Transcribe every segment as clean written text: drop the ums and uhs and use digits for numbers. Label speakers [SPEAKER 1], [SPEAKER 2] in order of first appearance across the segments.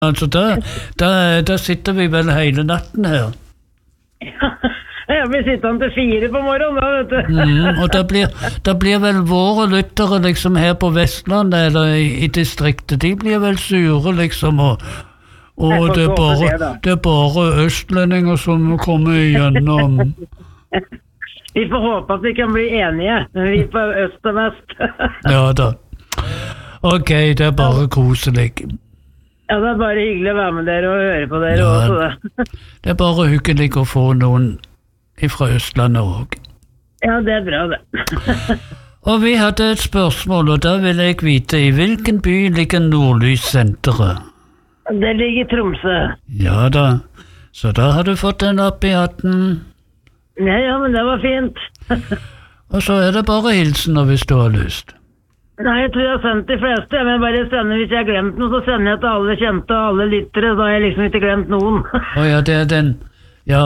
[SPEAKER 1] Altså, da sitter vi vel hele natten her.
[SPEAKER 2] Jeg blir sittende til 4 på morgenen da, vet du.
[SPEAKER 1] Og det blir vel våre lyttere liksom her på Vestlandet, eller i distriktet, de blir vel sure liksom, og det er bare østlendinger som kommer igjennom.
[SPEAKER 2] Vi får håpe at vi kan bli enige, vi på øst og vest.
[SPEAKER 1] Ja da. Ok, det er bare koselig.
[SPEAKER 2] Ja, det er bare hyggelig å være med dere og høre på dere også det.
[SPEAKER 1] Det er bare hyggelig å få noen fra Østlandet også.
[SPEAKER 2] Ja, det er bra det.
[SPEAKER 1] Og vi hadde et spørsmål, og da vil jeg vite, i hvilken by ligger Nordlyssenteret?
[SPEAKER 2] Det ligger i Tromsø.
[SPEAKER 1] Ja da, så da har du fått den opp i hatten.
[SPEAKER 2] Ja, men det var fint.
[SPEAKER 1] Og så er det bare hilsener hvis du har lyst.
[SPEAKER 2] Nei, jeg tror jeg har sendt de fleste. Jeg vil bare sende, hvis jeg har glemt noe, så sender jeg til alle kjente og alle lyttere. Da har jeg liksom ikke glemt noen.
[SPEAKER 1] Ja, det er den. Ja.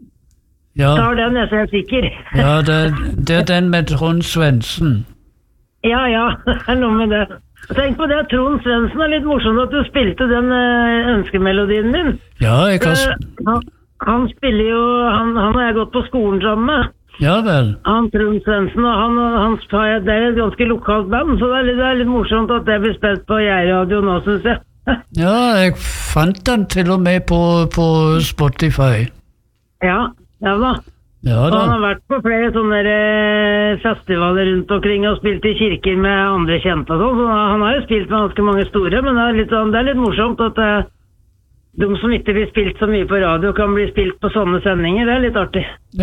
[SPEAKER 2] Tar den, jeg er sikker.
[SPEAKER 1] Ja, det er den med Trond Svendsen.
[SPEAKER 2] Ja, det er noe med det. Tenk på det, Trond Svendsen er litt morsomt at du spilte den ønskemelodien din.
[SPEAKER 1] Ja, jeg har...
[SPEAKER 2] Han spiller jo, han har jeg gått på skolen sammen med.
[SPEAKER 1] Ja vel.
[SPEAKER 2] Han Trond Svendsen, og det er et ganske lokalt band, så det er litt morsomt at det blir spilt på Gjærradio nå, synes jeg.
[SPEAKER 1] Ja, jeg fant den til og med på Spotify.
[SPEAKER 2] Ja da.
[SPEAKER 1] Ja da.
[SPEAKER 2] Og han har vært på flere sånne festivaler rundt omkring og spilt i kirker med andre kjente og sånn, så han har jo spilt med ganske mange store, men det er litt morsomt at de som ikke blir spilt så mye på radio kan bli spilt på sånne sendinger, det er litt artig.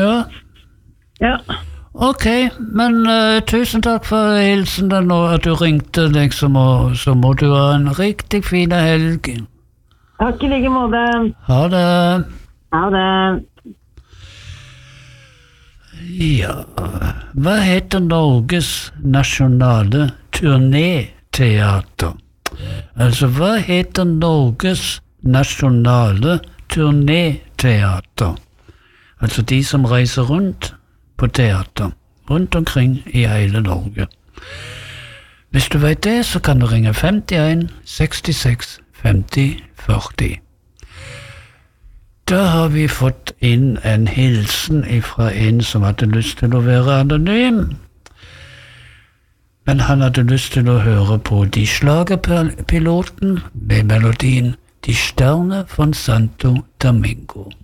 [SPEAKER 2] Ja.
[SPEAKER 1] Ok, men tusen takk for hilsen den og at du ringte liksom, og så må du ha en riktig fin helg.
[SPEAKER 2] Takk i like måte.
[SPEAKER 1] Ha det.
[SPEAKER 2] Ha det.
[SPEAKER 1] Ja, hva heter Norges nasjonale turnéteater? Altså, hva heter Norges nasjonale turnéteater? Altså de som reiser rundt på teater, rundt omkring i hele Norge. Hvis du vet det, så kan du ringe 51 66 50 40. Da har vi fått inn en hilsen fra en som hadde lyst til å være anonym. Men han hadde lyst til å høre på De Schlagerpiloten med melodien De Sterne von Santo Domingo.